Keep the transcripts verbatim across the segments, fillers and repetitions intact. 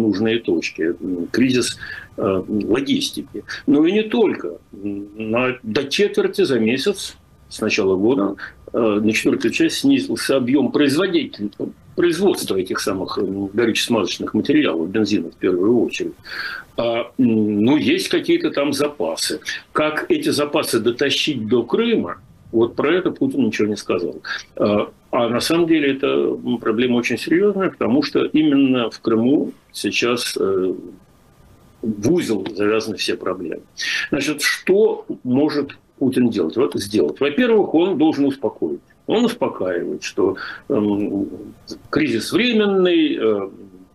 нужные точки, кризис э, логистики. Но и не только. На, до четверти за месяц с начала года э, на четвертую часть снизился объем производителей, производства этих самых горюче-смазочных материалов, бензина в первую очередь. А, ну, есть какие-то там запасы. Как эти запасы дотащить до Крыма, вот про это Путин ничего не сказал. А, а на самом деле это проблема очень серьезная, потому что именно в Крыму сейчас э, в узел завязаны все проблемы. Значит, что может Путин делать? Вот, сделать? Во-первых, он должен успокоить. Он успокаивает, что э, кризис временный, э,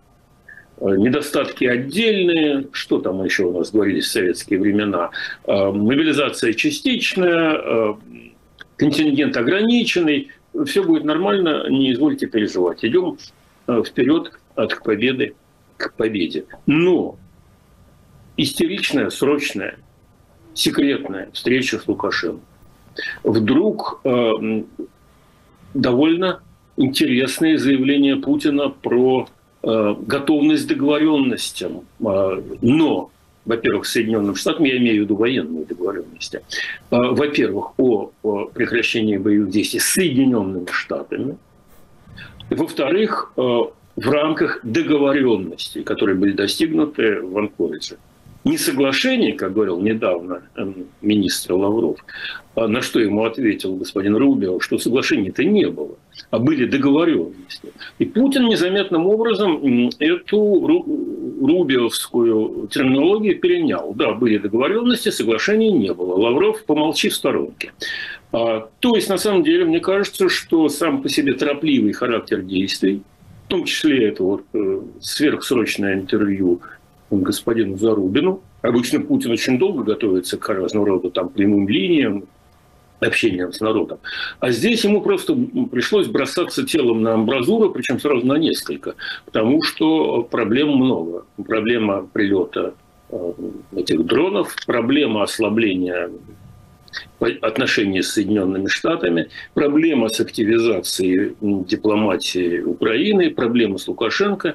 недостатки отдельные, что там еще у нас говорили в советские времена, э, мобилизация частичная, э, контингент ограниченный, все будет нормально, не извольте переживать. Идем э, вперед от победы к победе. Но истеричная, срочная, секретная встреча с Лукашенко. Вдруг э, довольно интересные заявления Путина про э, готовность к договоренностям. Э, но, во-первых, с Соединенными Штатами, я имею в виду военные договоренности, э, во-первых, о, о прекращении боевых действий с Соединенными Штатами, во-вторых, э, в рамках договоренностей, которые были достигнуты в Анкоридже. Не соглашение, как говорил недавно министр Лавров, на что ему ответил господин Рубио, что соглашения-то не было, а были договоренности. И Путин незаметным образом эту рубиовскую терминологию перенял. Да, были договоренности, соглашений не было. Лавров, помолчи в сторонке. То есть, на самом деле, мне кажется, что сам по себе торопливый характер действий, в том числе это вот сверхсрочное интервью господину Зарубину. Обычно Путин очень долго готовится к разного рода там, прямым линиям, общением с народом. А здесь ему просто пришлось бросаться телом на амбразуру, причем сразу на несколько, потому что проблем много. Проблема прилета этих дронов, проблема ослабления отношения с Соединенными Штатами, проблема с активизацией дипломатии Украины, проблема с Лукашенко.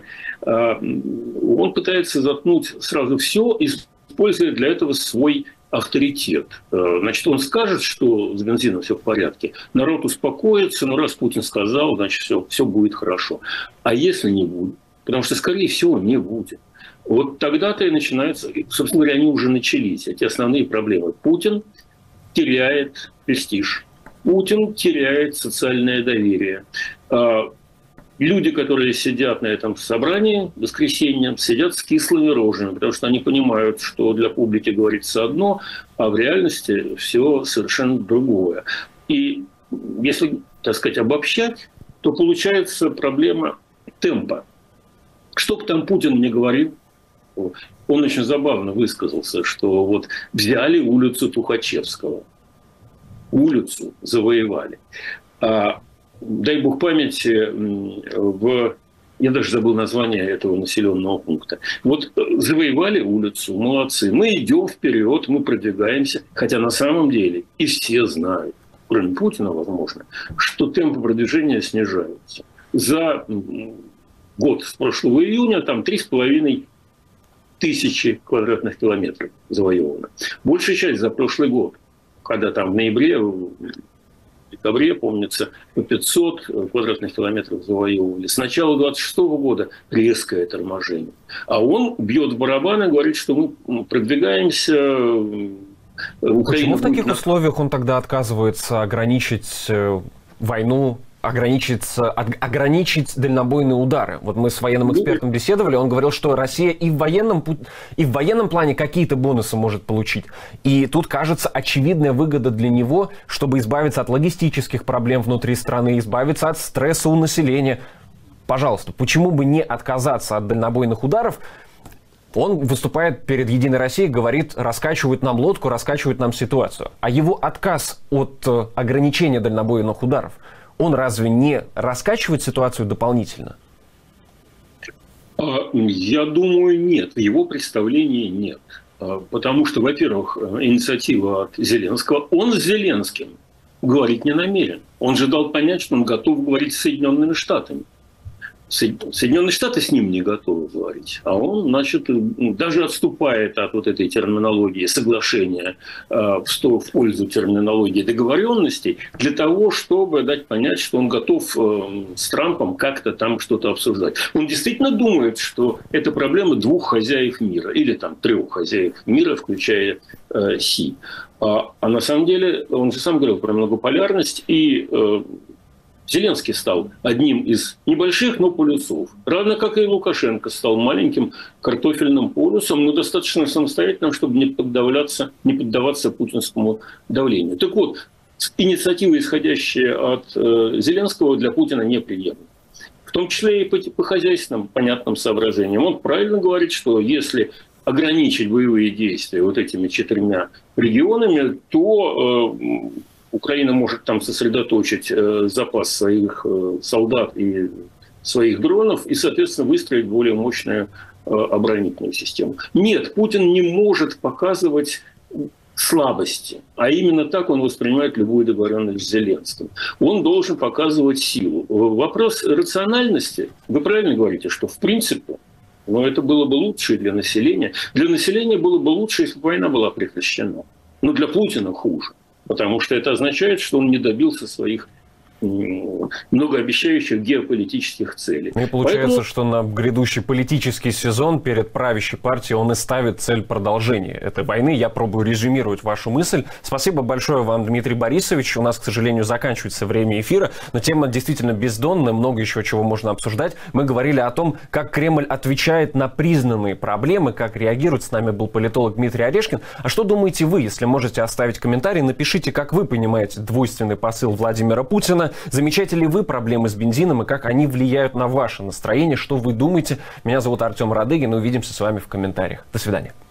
Он пытается заткнуть сразу все, используя для этого свой авторитет. Значит, он скажет, что с бензином все в порядке, народ успокоится, но раз Путин сказал, значит, все, все будет хорошо. А если не будет? Потому что, скорее всего, не будет. Вот тогда-то и начинаются, собственно говоря, они уже начались, эти основные проблемы. Путин теряет престиж. Путин теряет социальное доверие. Люди, которые сидят на этом собрании в воскресенье, сидят с кислыми рожами, потому что они понимают, что для публики говорится одно, а в реальности все совершенно другое. И если, так сказать, обобщать, то получается проблема темпа. Что бы там Путин ни говорил, он очень забавно высказался, что вот взяли улицу Тухачевского. Улицу завоевали. А, дай бог памяти, в... я даже забыл название этого населенного пункта. Вот завоевали улицу, молодцы. Мы идем вперед, мы продвигаемся. Хотя на самом деле и все знают, кроме Путина, возможно, что темпы продвижения снижаются. За год с прошлого июня там три с половиной тысячи квадратных километров завоевано. Большая часть за прошлый год, когда там в ноябре, в декабре, помнится, по пятьсот квадратных километров завоевывали. С начала двадцать шестого года резкое торможение. А он бьет в барабан и говорит, что мы продвигаемся. Украина. Почему в таких будет... условиях он тогда отказывается ограничить войну, ограничить, ограничить дальнобойные удары? Вот мы с военным экспертом беседовали, он говорил, что Россия и в военном, и в военном плане какие-то бонусы может получить. И тут, кажется, очевидная выгода для него, чтобы избавиться от логистических проблем внутри страны, избавиться от стресса у населения. Пожалуйста, почему бы не отказаться от дальнобойных ударов? Он выступает перед «Единой Россией», говорит, раскачивают нам лодку, раскачивают нам ситуацию. А его отказ от ограничения дальнобойных ударов, он разве не раскачивает ситуацию дополнительно? Я думаю, нет. В его представлении нет. Потому что, во-первых, инициатива от Зеленского. Он с Зеленским говорить не намерен. Он же дал понять, что он готов говорить с Соединенными Штатами. Соединенные Штаты с ним не готовы говорить, а он, значит, даже отступает от вот этой терминологии соглашения в пользу терминологии договоренностей для того, чтобы дать понять, что он готов с Трампом как-то там что-то обсуждать. Он действительно думает, что это проблема двух хозяев мира или там трех хозяев мира, включая Си. А, а на самом деле он же сам говорил про многополярность, и Зеленский стал одним из небольших, но полюсов. Равно как и Лукашенко стал маленьким картофельным полюсом, но достаточно самостоятельным, чтобы не поддаваться, не поддаваться путинскому давлению. Так вот, инициатива, исходящая от э, Зеленского, для Путина неприемлема. В том числе и по, по хозяйственным понятным соображениям. Он правильно говорит, что если ограничить боевые действия вот этими четырьмя регионами, то э, Украина может там сосредоточить э, запас своих э, солдат и своих дронов и, соответственно, выстроить более мощную э, оборонительную систему. Нет, Путин не может показывать слабости, а именно так он воспринимает любую договоренность с Зеленским. Он должен показывать силу. Вопрос рациональности, вы правильно говорите, что в принципе, но это было бы лучше для населения. Для населения было бы лучше, если бы война была прекращена. Но для Путина хуже. Потому что это означает, что он не добился своих многообещающих геополитических целей. И получается, Поэтому... что на грядущий политический сезон перед правящей партией он и ставит цель продолжения этой войны. Я пробую резюмировать вашу мысль. Спасибо большое вам, Дмитрий Борисович. У нас, к сожалению, заканчивается время эфира, но тема действительно бездонная, много еще чего можно обсуждать. Мы говорили о том, как Кремль отвечает на признанные проблемы, как реагирует. С нами был политолог Дмитрий Орешкин. А что думаете вы? Если можете оставить комментарий, напишите, как вы понимаете двойственный посыл Владимира Путина. Замечаете ли вы проблемы с бензином и как они влияют на ваше настроение? Что вы думаете? Меня зовут Артем Радыгин. Увидимся с вами в комментариях. До свидания.